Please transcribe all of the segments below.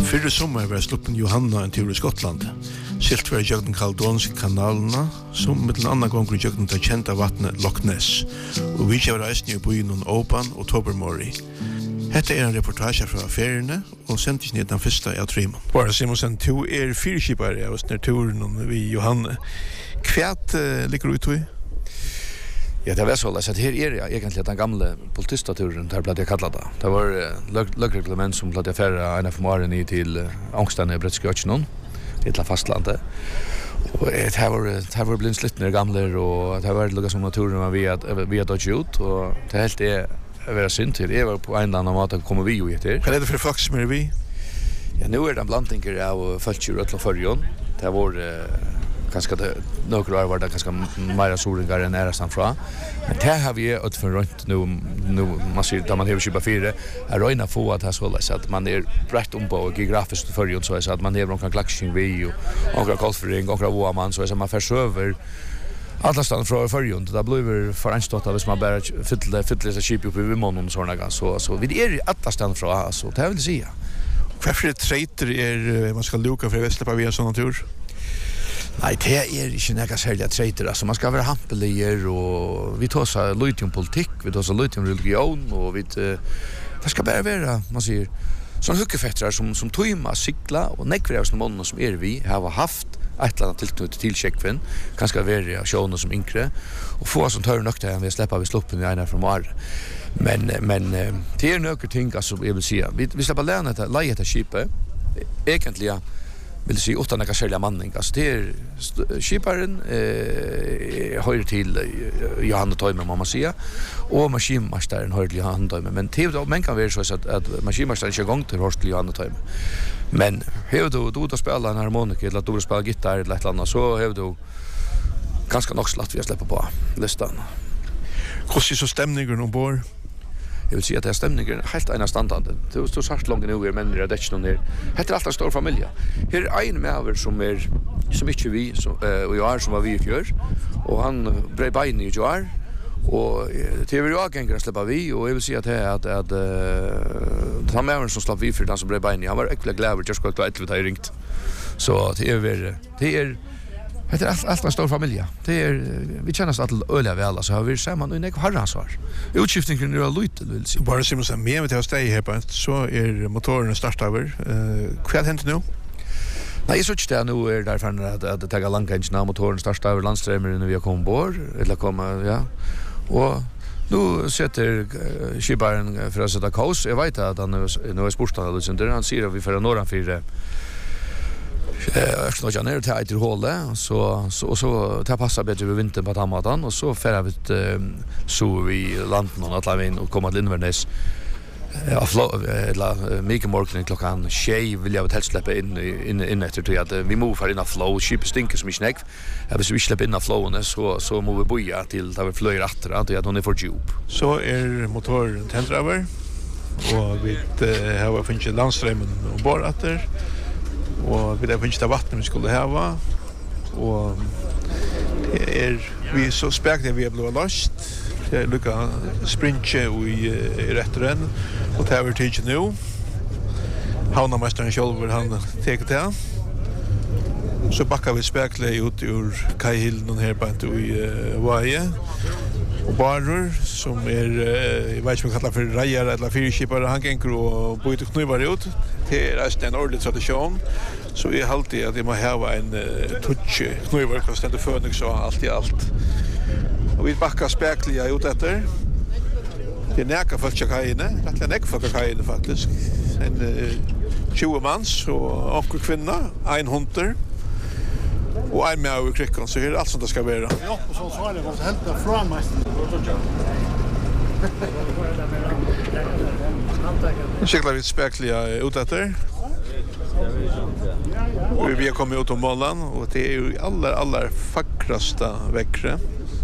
Fyrre sommer var sluppen Johanna en tur i Skottland. Silt var i jøgden Kaldonske kanalene, som med en annen gang i jøgden til kjente vattnet Loch Ness. Og vi kjøver reisende i byen Oban og Tobermory. Hette en reportasje fra feriene, og sendte ned den første av Trimon. Bare Simonsen, du fyrskipere av oss nær turen vi Johanne. Kvært ligger du i tog? Ja, det var så att här är det egentligen den gamla politistaturen där blev det kallat det. Det var lagreglement som blev färra en av morgonen i till Ångsten i Bretskjötchen till fastlandet. Och det var blivit slitna gamla och det var lugga som naturen var vi att dodge ut och det helt är vara synd till. Det var på en annan måte kommer vi ju hit. Vad är det för folk som är vi? Ja, nu är det en blandning av fölkjur och förjon. Det var ganska några år var det ganska mer solingar än nästan från. Men det har vi åt för runt nu man ser där man har skipa fyra är röna få att ha så att man är rätt på geografiskt förjon så att man har någon klaxing vi och några golfring och några man så att man försöver alla stan från förjon det blir för anstott att man bara fylla så skip upp i månen såna så vi är alla stan från så det vill säga. Varför trader är man ska luka för västra via sån natur? Nej, det är inte några särskilt trader. Alltså man ska vara hampelier och vi tar så lite om politik, vi tar så lite om religion och det ska bara vara, man säger, sån huckefettrar som tojma, cykla och nekvar av såna som vi har haft ett eller annat tillknutet till checkfin, kanske vara showen som inkre och få som tar nökta vi släppa vi sloppen i ena från mar. Men det är några ting alltså jag vill säga. Vi släpper lära att leja ett skipet egentligen vill säga utan att sälja manning. Alltså det är skiparen hör till Johanna Toyme mamma säga och maskinmästaren hör till Johanna Toyme. Men det man kan vara så att maskinmästaren kör igång till hos till Johanna Toyme. Men hur du att spela en harmonika eller att du spelar gitarr eller ett annat så hur du ganska nog slatt vi släpper på listan. Hur ser så stämningen ombord? Jag vill säga att det är stämningen helt ena standard. Det är så sagt långt nu men det är det inte ner. Det är alltid stor familj. Här är en med över som inte vi och jag som var vi i fjör och han bred bein i år och det vill jag gänga släppa vi och jag vill säga att han med som slapp vi för den som bred bein han var äckligt glad just kvart att vi ringt. Så det är det är allt en stor familj. Det är vi känner att öliga väl så har vi samman och en harransvar. Utskiftningen är lite vill se. Bara som så mer med att stay här på så är motorn starta över. Vad händer nu? Nej, så att det nu är därför att ta långa engine motorn starta över landströmmen när vi har kommit bort eller komma ja. Och nu sätter skiparen för att sätta kaos. Jag vet att han är sportstad så han säger att vi för norra för jag ska ner till ett hål så ta passa bättre vid vintern på Tamatan och så färra vi så vi landen och alla in och komma till Inverness. Eller mycket morgon klockan 6 vill jag helst släppa in efter till att vi mover in av flow ship stinker som i snäck. Jag vill släppa in av flowen så må vi boja till där vi flyger efter att hon är för djup. Så är motorn tänd över och vi har funnit landströmmen och borratter. Och vi har funnit vatten vi skulle ha och det vi så späckte vi har blivit lost. Det är lucka sprinche i rättren och det har tid nu. Havnamästaren själv han tar det. Så backar vi späckle ut ur kajhillen här på i Vaje. Och baror som jag vet inte vad kallar för rejar eller fyrskipare han gänger och byter knivar ut. Det är en ordentlig tradition. Så vi har alltid att vi måste ha en touch knivar som ständer föning så allt i allt. Och vi backar späckliga ut efter. Det är näka folk i kajene. Det är näka folk i kajene faktiskt. En 20 mans och en kvinna, en hunter. Och en med över kryckan, så är det allt som det ska vara. Ja, och så svarar det var helt fram mest. Nu cyklar vi späckliga ut efter. Vi har kommit ut om målen och det är ju allra vackraste väckre.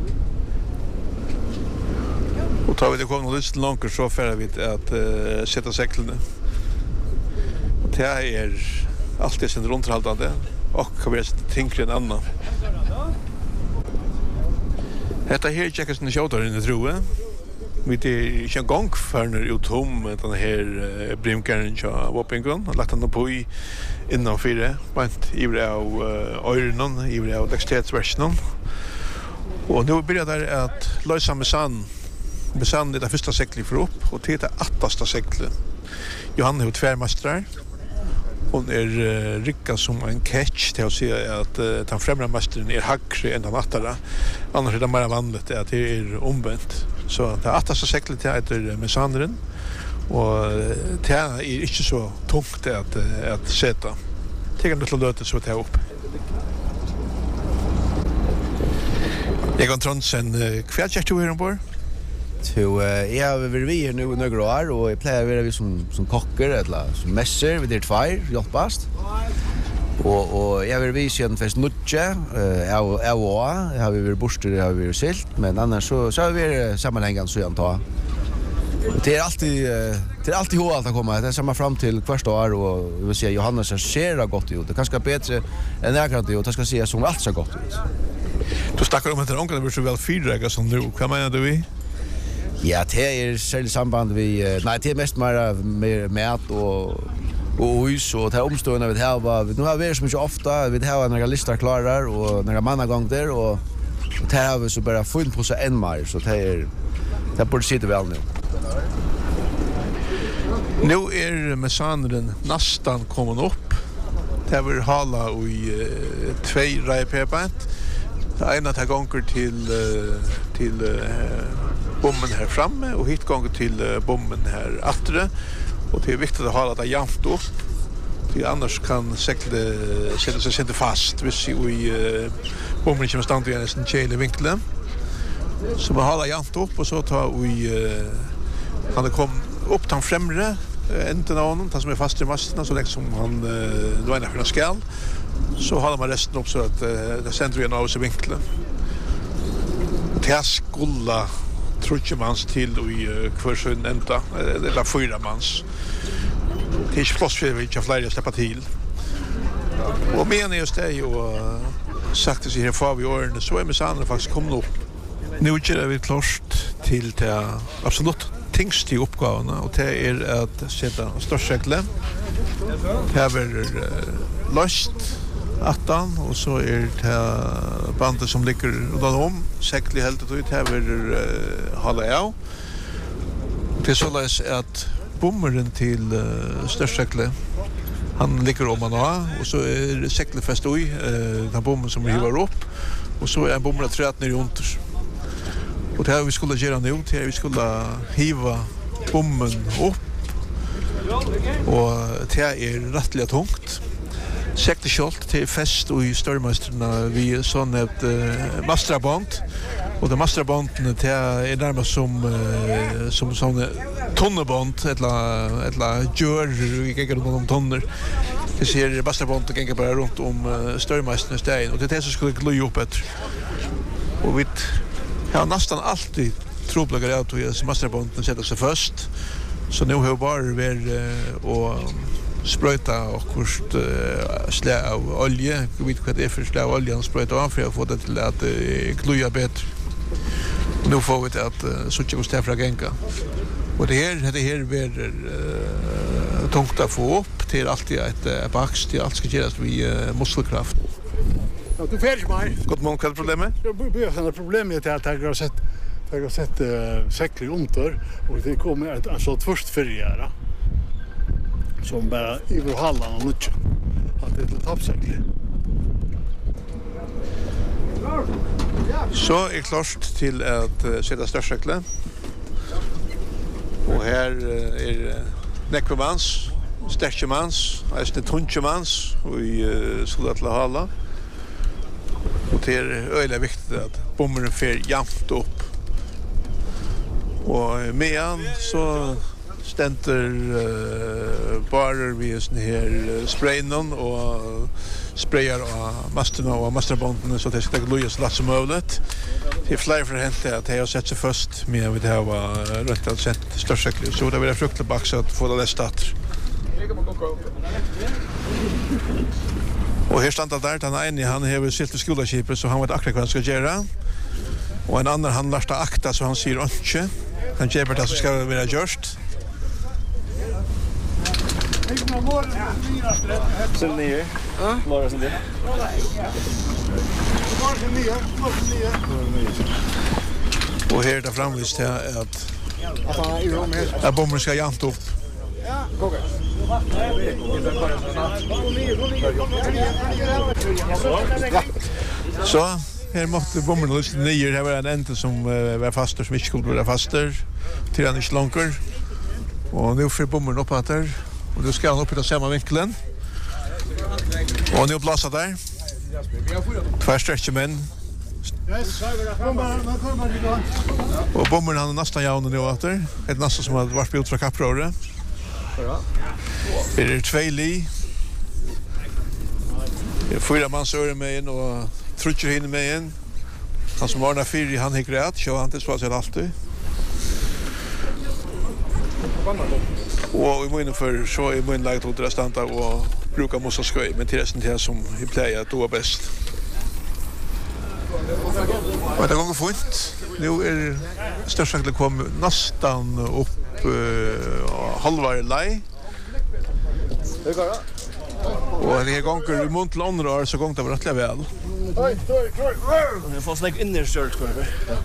Och tar vi det kommer lite långt så färre vi att sätta säcklarna. Och det är alltid sin runterhållande och kan vara tyngre än annan. Detta här checkas den showtar in i troe. Vi är inte en gång för när utom den här brimkaren av Wappingon har lagt han på i innan fyra bant i av öronen i av dexterhetsversionen. Och nu börjar det att lösa med sand är det första seklet för upp och till det åttaste seklet. Johanna har tvärmastrar. Hon är rikka som en catch till att säga att den främre mästaren är hackre än den attara. Annars är det mer vanligt att det är omvänt. Så det åttaste seklet heter Mesandren och det är inte så tungt att sätta. Det kan lite löte så ta upp. Jag kan Trondsen kvällstjärst du här ombord? Så jag har varit vi här nu några år och jag plejer vara vi som kocker eller som mässer vi det två hjälpast. Och jag vill visa en fest nutche jag har vi varit borster jag har vi silt men annars så har vi sammanhängande så jag tar. Det är alltid hårt att komma. Det är samma fram till första år och vi vill säga Johannes ser gott ut. Det kanske är bättre än jag kan det. Det ska säga som allt så gott ut. Du snackar om att onkel blir så väl fyrräga som nu. Vad menar du vi? Ja, det är särskilt samband vi nej det är mest mer mat och hus och det här omstående vi har nu har vi så mycket ofta vi har några listor klara och några mannagång där och det har vi så bara 5% än mer så det borde sitta väl nu. Nu är Mesandren nästan kommit upp. Det vill hala i 2 rejpebant. Det ena tar gånger till bommen här framme och hit gånger till bommen här attre. Och det är viktigt att hålla det jämnt upp. För annars kan seklet sätta sig inte fast. Vi ser i bommen kommer stanna i en tjejlig vinkel. Så man håller jämnt upp och så tar vi han kom upp till främre änden av honom, han som är fast i masterna så länge som han då är när han skall. Så håller man resten upp så att det sänder vi en av sig vinkeln. Det skulle trutjemans till i kvarsen ända, eller 4 mans. Det är inte plats för vi inte fler att släppa till. Och menar just det och sagt att här får vi åren så är Mesandren faktiskt kommit upp. Nu är vi klart till det absolut tyngst i uppgåvorna och det är att sätta störsekle. Här blir löst attan och så är det bandet som ligger utan om sekle helt ut här blir hålla av. Det är så att bommeren till störsekle han ligger om man har och så är seklefäst i den bommen som hivar upp och så är en bommel att träta ner i under. Och det här vi skulle göra nu, det här vi skulle hiva bommen upp och det här är rättliga tungt. Sektekjolt till fest och i störmästerna vi sån ett mastraband och det mastrabandet det är närmast som sån tonneband eller gör vi gick runt tonner. Det ser mastrabandet gick bara runt om störmästerna stegen och det är det som skulle glöja upp bättre. Och vi har nästan alltid troblagar av att mastrabandet sätter sig först. Så nu har bara varit och spröjta och kust slä av olja. Jag vet vad det är för slä av oljan spröjta av för att få det till att glöja bättre. Nu får vi det att sucha och stäfra gänga. Och det här blir tungt att få upp till alltid ett bax till allt ska göras vid muskelkraft. Ja, du färdig mig. Gott morgon, vad är problemet? Jag börjar problemet är att jag har sett sekler under och det kommer alltså först förgära. Som bara i hallan och mycket. Att det är ett tappsekle. Så är klart till att sätta störsekle. Och här är nekvemans, sterkemans, alltså tunchemans och i skulle till hala. Och det är öjligt viktigt att bommen fer jämnt upp. Och medan så ständer barer vi sån här sprayen och sprayar av masterna och masterbanden så det ska glöja så lätt som möjligt. Det är fler för hänt att jag har sett sig först med det här var rätt att sett störsekle så det blir fruktligt bax att få det stat. Och här stannar där den ene han har sitt skolskipet så han vet akkurat vad han ska göra. Och en annan han lärsta akta så han säger inte. Han köper det så ska det vara gjort. Sen ner. Laura sen det. Och här där framvis till att bomben ska jant upp. Ja, okej. Så här måste bomben lyssna ner. Här var en ente som var faster som inte skulle vara faster. Till han inte långt. Och nu får bomben upp att där. Och nu ska han upp i den samma vinkeln. Och nu blåser där. Två stretchmän. Och bomben han nästan jauna nu åter. Ett nästan som hade varit ut från kappröret. Det är 2 li. Det är 4 mans öre med in och trutcher hinner med in. Han som ordnar 4 han hickar rätt. Så han inte svarar sig alltid. Och i munnen för så i munnen lagt åt restanta och brukar måste skoj. Men till resten till som i play att då är bäst. Och det går fint. Nu är största kom nästan upp halva lei. Och det gånger i mont till andra år så gång det var rätt väl. Oj, jag får snägg in i shirt kvar.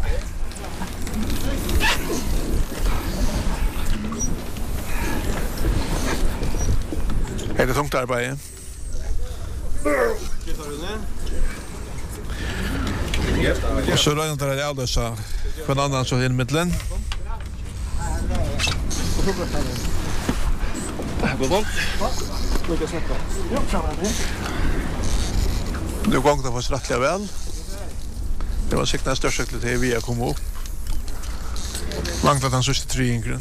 Är det tungt arbete? Och så rör inte det alldeles så på en annan så i mitten. God dag. Lucas snäppa. Ja, framåt. Nu gång det var rättliga väl. Det var säkert störst säkert det vi har kommit upp. Manglat han sista 3 ingren.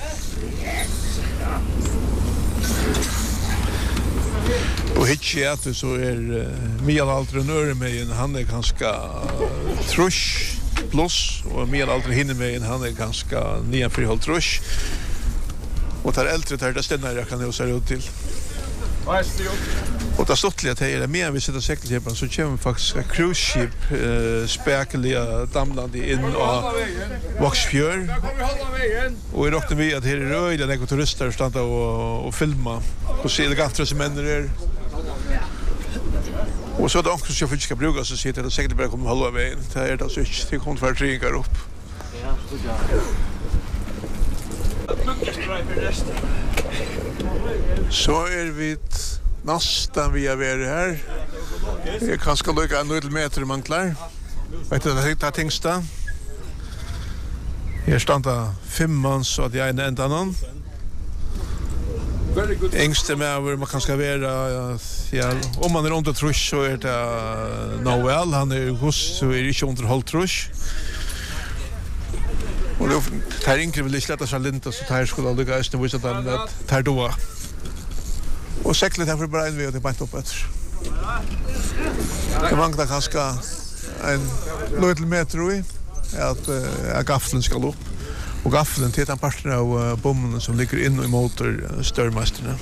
Och hitchi att så är Mikael Alter nöre med han är ganska trusch plus och Mikael Alter hinner med han är ganska 9,5 trusch. Och tar äldre där det stämmer jag kan ju säga ut till. Och det stått lite här mer vi sitter säkert på så kommer faktiskt ett cruise ship spekliga damlande in och Vaxfjord. Och i rockte vi att här är röjda några turister stanna och filma och se elegant som männer är. Och så då också jag ska bruka så sitter det säkert bara kommer halva vägen. Det är det så inte det kommer för tringar upp. Ja, så är vi nästan vi är här. Jag kan ska lucka en liten meter manglar. Vet du det tyngsta? Här standa 5 man så att jag är ända någon. Ängste med över man kan ska vara ja om man är under trusch så är det Noel han är hos så är det inte under håll trusch. Och då tar inkre vill släta sig lite så tar skulle aldrig östra visa att tar då. Och säkert därför bara en väg till bant upp efter. Det manglar kanske en liten meter i att gaffeln ska upp. Och gaffeln till den parten av bommen som ligger in i motor störmasterna.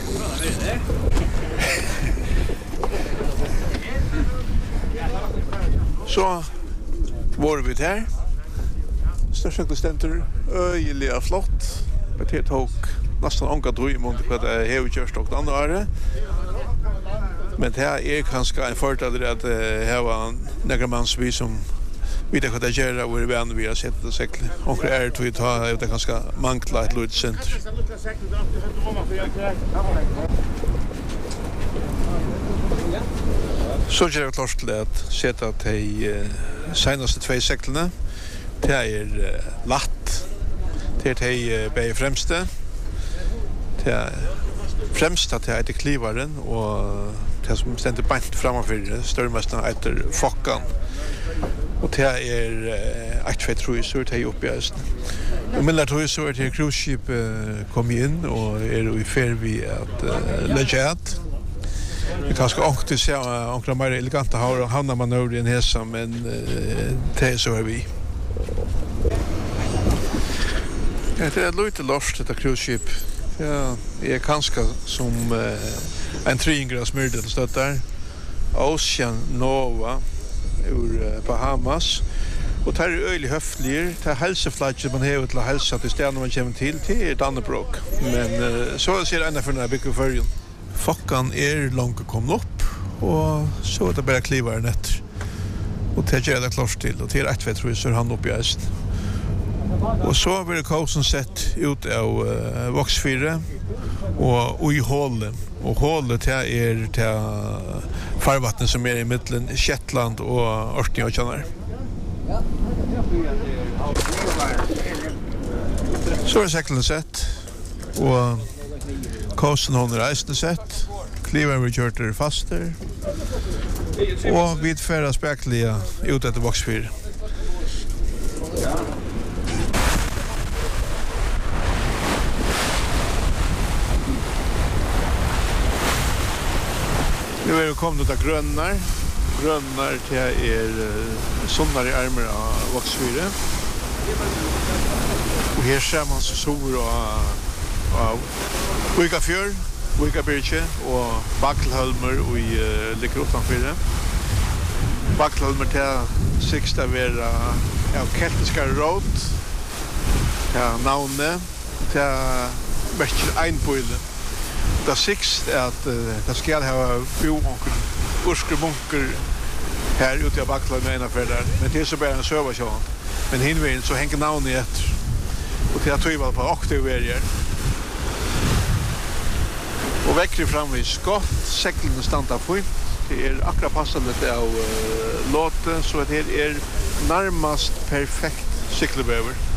Så var vi där. Största stenter öjliga flott. Med helt hok nästan anka dröj mot vad det är gjort och andra är. Men det här är kanske en fördel att här var några mansvis som vi det kunde göra och vi ändå vi har sett det säkert. Och det är att ta det ganska mangla ett litet center. Så är det klart till att sätta att de senaste 2 seklerna det är latt. Det är bäj främste. Det är främst att det är klivaren och det som ständer bant framför störmästarna efter Fockan. Och det är 1-2 tror jag så det är uppe i östen. Och mellan tror jag så är det cruise ship kom in och är i färd vid att lägga ut. Det kanske också se några mer eleganta hamnar man över i en häsa men det är så är vi. Det är lite lost det cruise ship. Ja, är kanske som en 3-graders myrdel stöttar. Ocean Nova ur Bahamas. Och tar öjlig höftlir, tar hälsoflatcher man har till hälsa till ställen man kommer till Dannebrog. Men så ser ända för den här bygget förrjun. Fockan långt kommen upp och så är det bara klivar nätter. Och det gör det klart till och till ett vettrusar han upp i äst. Och så blir det kausen sett ut av Voxfyra och i hålet. Och hålet här till farvatten som är i mitten Shetland och Orkneyöarna. Så är säkert sett och kausen hon resten sett. Kliver vi kört faster. Och vi färdas spekliga ut efter Voxfyra. Nu är det kommit ut av grönnar. Grönnar till sonnare armar av Voxfyra. Och här ser man så stor av Vikafjörd, Vikabirche och Bakkelholmer och ligger utanför. Bakkelholmer till sista vara av keltiska råd. Till navnet. Till Bertil Einbøyle. Det sixt är att det ska ha ursprunker här ute i Bakkelholmer ena för där. Men det är så bara en serversjön. Men hinvägen så hänger navnet efter. Och till att ta i på aktiverier. Och väcker framvis skott, säcklen stannar fint. Det akkurat passande av låten så att det är närmast perfekt cykelböver.